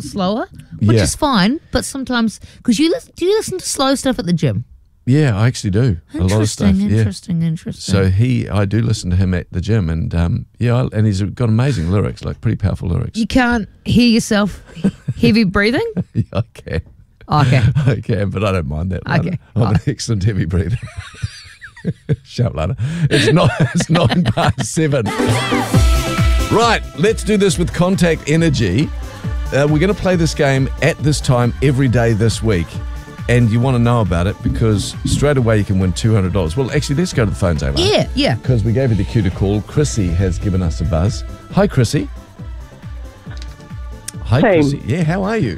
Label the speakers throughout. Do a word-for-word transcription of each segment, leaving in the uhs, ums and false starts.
Speaker 1: slower, which
Speaker 2: Yeah.
Speaker 1: is fine. But sometimes, because you listen, do you listen to slow stuff at the gym?
Speaker 2: Yeah, I actually do. A lot of stuff.
Speaker 1: Interesting,
Speaker 2: Yeah.
Speaker 1: interesting, interesting.
Speaker 2: So he, I do listen to him at the gym, and um, yeah, I, and he's got amazing lyrics, like pretty powerful lyrics.
Speaker 1: You can't hear yourself heavy breathing?
Speaker 2: Yeah, I can.
Speaker 1: Okay.
Speaker 2: I can, but I don't mind that. Lana.
Speaker 1: Okay.
Speaker 2: I'm an excellent heavy breather. Shut up, Lana. It's not. It's nine past seven. Right, let's do this with Contact Energy. Uh, we're going to play this game at this time every day this week. And you want to know about it because straight away you can win two hundred dollars. Well, actually, let's go to the phones, Ava.
Speaker 1: Yeah, yeah.
Speaker 2: Because we gave you the cue to call. Chrissy has given us a buzz. Hi, Chrissy. Hi,
Speaker 3: Hey.
Speaker 2: Chrissy. Yeah, how are you?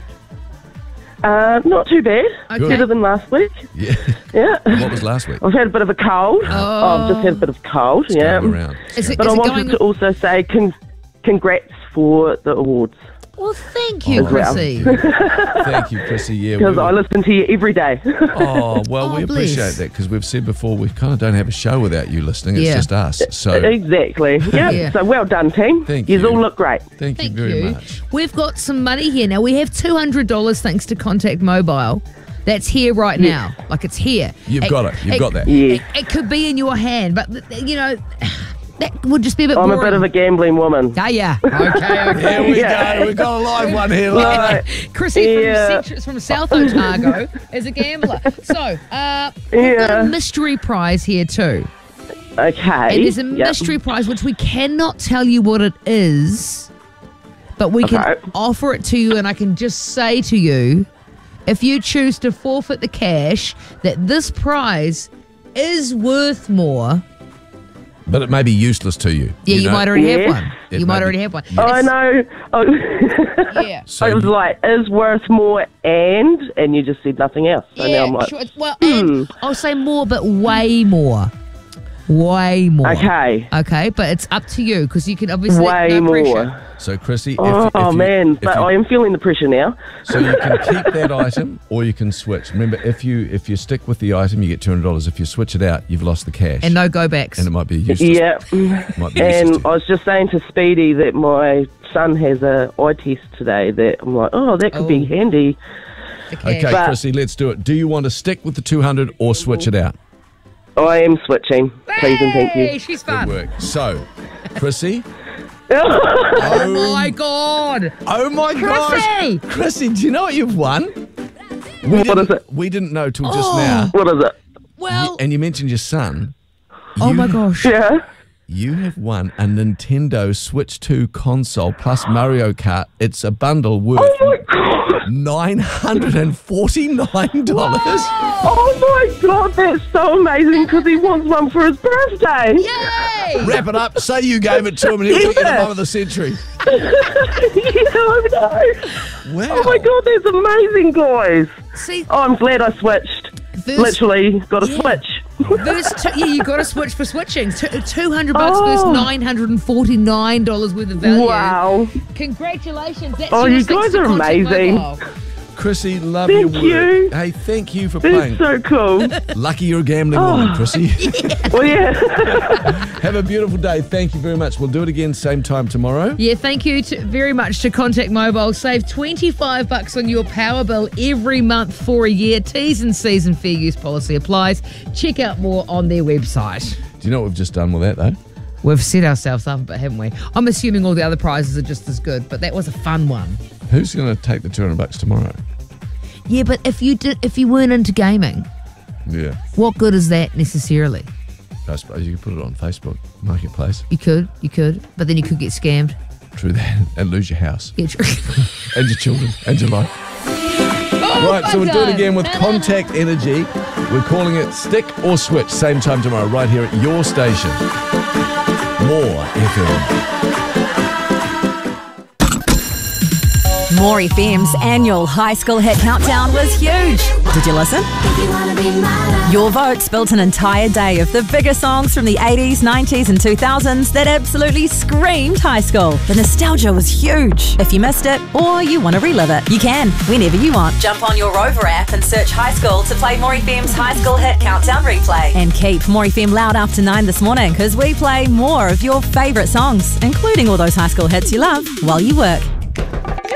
Speaker 3: Uh, not too bad.
Speaker 1: Okay.
Speaker 3: Better than last week.
Speaker 2: Yeah.
Speaker 3: Yeah.
Speaker 2: What was last week?
Speaker 3: I've had a bit of a cold.
Speaker 1: Oh.
Speaker 3: I've just had a bit of a cold.
Speaker 2: It's
Speaker 3: yeah.
Speaker 2: going around.
Speaker 1: Is it,
Speaker 3: But
Speaker 1: is
Speaker 3: I
Speaker 1: it
Speaker 3: wanted
Speaker 1: going...
Speaker 3: to also say con- congrats for the awards.
Speaker 1: Well, thank you,
Speaker 2: Oh,
Speaker 1: Chrissy.
Speaker 2: Thank you, Chrissy. Yeah,
Speaker 3: Because
Speaker 2: we
Speaker 3: I
Speaker 2: were-
Speaker 3: listen to you every day.
Speaker 2: Oh, well,
Speaker 1: Oh,
Speaker 2: we appreciate
Speaker 1: bless.
Speaker 2: that because we've said before we kind of don't have a show without you listening. It's
Speaker 1: Yeah.
Speaker 2: just us. So
Speaker 3: Exactly. Yeah.
Speaker 1: Yeah.
Speaker 3: So well done, team.
Speaker 2: Thank
Speaker 3: Yous
Speaker 2: you.
Speaker 3: all look great.
Speaker 2: thank,
Speaker 1: Thank
Speaker 2: you very
Speaker 1: you.
Speaker 2: much.
Speaker 1: We've got some money here now. We have two hundred dollars thanks to Contact Mobile. That's here right now. Like it's here.
Speaker 2: You've got it. You've got that.
Speaker 3: Yeah.
Speaker 1: It, it could be in your hand, but, you know, that would just be a bit
Speaker 3: I'm
Speaker 1: boring.
Speaker 3: a bit of a gambling woman.
Speaker 1: Ah, yeah. Okay, okay.
Speaker 2: Here we
Speaker 3: Yeah.
Speaker 2: go. We've got a live one here.
Speaker 3: Right.
Speaker 1: Chrissy
Speaker 3: Yeah.
Speaker 1: from, Central, from South Otago is a gambler. So, uh, we've got
Speaker 3: Yeah.
Speaker 1: a mystery prize here too.
Speaker 3: Okay.
Speaker 1: And there's a
Speaker 3: Yep.
Speaker 1: mystery prize which we cannot tell you what it is, but we can
Speaker 3: Okay.
Speaker 1: offer it to you, and I can just say to you, if you choose to forfeit the cash, that this prize is worth more.
Speaker 2: But it may be useless to you.
Speaker 1: Yeah, you,
Speaker 2: know?
Speaker 1: might already have
Speaker 3: Yes.
Speaker 1: one.
Speaker 2: It
Speaker 1: You
Speaker 2: may
Speaker 1: might
Speaker 2: be-
Speaker 1: already have one.
Speaker 3: I
Speaker 1: It's-
Speaker 3: know. Oh,
Speaker 1: Yeah.
Speaker 2: So
Speaker 3: I was
Speaker 2: you-
Speaker 3: like, is worth more and, and you just said nothing else. So
Speaker 1: Yeah,
Speaker 3: now I'm like,
Speaker 1: sure. Well, and I'll say more, but way more. Way more.
Speaker 3: okay,
Speaker 1: Okay, but it's up to you because you can obviously
Speaker 3: way
Speaker 1: no
Speaker 3: more.
Speaker 1: pressure.
Speaker 2: So, Chrissy, if,
Speaker 3: Oh,
Speaker 2: if you,
Speaker 3: man,
Speaker 2: if
Speaker 3: but
Speaker 2: you-
Speaker 3: I am feeling the pressure now.
Speaker 2: so you can keep that item or you can switch. Remember, if you if you stick with the item, you get two hundred dollars. If you switch it out, you've lost the cash.
Speaker 1: And no go backs.
Speaker 2: And it might be useless.
Speaker 3: Yeah.
Speaker 2: Might be
Speaker 3: And
Speaker 2: useless to
Speaker 3: I was just saying to Speedy that my son has a eye test today that I'm like, oh, that could be
Speaker 1: Oh.
Speaker 3: handy.
Speaker 1: Okay.
Speaker 2: Okay,
Speaker 3: But-
Speaker 2: Chrissy, let's do it. Do you want to stick with the two hundred or switch it out?
Speaker 3: I am switching. Please and thank
Speaker 1: Hey,
Speaker 3: you.
Speaker 1: she's
Speaker 2: Good
Speaker 1: fun.
Speaker 2: work. So, Chrissy.
Speaker 1: Oh my God.
Speaker 2: Oh my gosh.
Speaker 1: Chrissy!
Speaker 2: Chrissy, do you know what you've won? We
Speaker 3: What
Speaker 2: didn't-
Speaker 3: is it?
Speaker 2: We didn't know till just
Speaker 1: Oh.
Speaker 2: now.
Speaker 3: What is it?
Speaker 1: Well,
Speaker 2: And you mentioned your son.
Speaker 1: oh
Speaker 2: You-
Speaker 1: my gosh.
Speaker 3: Yeah.
Speaker 2: You have won a Nintendo Switch two console plus Mario Kart. It's a bundle worth
Speaker 3: Oh my God.
Speaker 2: nine hundred forty-nine dollars.
Speaker 3: Oh my God, that's so amazing because he wants one for his birthday.
Speaker 1: Yay!
Speaker 2: Wrap it up. Say you gave it to him and he'll get you the
Speaker 3: Yeah.
Speaker 2: mum of the century.
Speaker 3: Yeah, I know.
Speaker 2: Wow.
Speaker 3: Oh my God, that's amazing, guys.
Speaker 1: See,
Speaker 3: Oh, I'm glad I switched.
Speaker 1: Verse-
Speaker 3: Literally got a
Speaker 1: Yeah.
Speaker 3: switch.
Speaker 1: verse two, yeah, you got to switch for switching. Two, two hundred bucks
Speaker 3: Oh.
Speaker 1: versus nine hundred and forty nine dollars worth of value.
Speaker 3: Wow.
Speaker 1: Congratulations! That's
Speaker 3: Oh,
Speaker 1: yours
Speaker 3: you
Speaker 1: thanks
Speaker 3: guys
Speaker 1: to
Speaker 3: are
Speaker 1: Contact
Speaker 3: amazing.
Speaker 1: Mobile.
Speaker 2: Chrissy, love
Speaker 3: Thank
Speaker 2: your work.
Speaker 3: you.
Speaker 2: Hey, thank you for playing.
Speaker 3: That's so cool.
Speaker 2: Lucky you're a gambling
Speaker 3: Oh.
Speaker 2: woman, Chrissy.
Speaker 3: Well, yeah.
Speaker 2: Have a beautiful day. Thank you very much. We'll do it again same time tomorrow.
Speaker 1: Yeah, thank you to, very much to Contact Mobile. Save twenty-five bucks on your power bill every month for a year. T's and C's and fair use policy applies. Check out more on their website.
Speaker 2: Do you know what we've just done with that, though?
Speaker 1: We've set ourselves up a bit, haven't we? I'm assuming all the other prizes are just as good, but that was a fun one.
Speaker 2: Who's going to take the two hundred bucks tomorrow?
Speaker 1: Yeah, but if you did, if you weren't into gaming,
Speaker 2: Yeah.
Speaker 1: what good is that necessarily?
Speaker 2: I suppose you could put it on Facebook Marketplace.
Speaker 1: You could, you could, but then you could get scammed.
Speaker 2: True that. And lose your house.
Speaker 1: Get your
Speaker 2: And your children. And your life.
Speaker 1: oh,
Speaker 2: Right, so we'll do it again with Contact Energy. We're calling it Stick or Switch. Same time tomorrow, right here at your station. More F M.
Speaker 4: More F M's annual high school hit countdown was huge. Did you listen? Your votes built an entire day of the biggest songs from the eighties, nineties and two thousands that absolutely screamed high school. The nostalgia was huge. If you missed it or you want to relive it, you can whenever you want. Jump on your Rover app and search High School to play More F M's high school hit countdown replay. And keep More F M loud after nine this morning because we play more of your favourite songs, including all those high school hits you love while you work.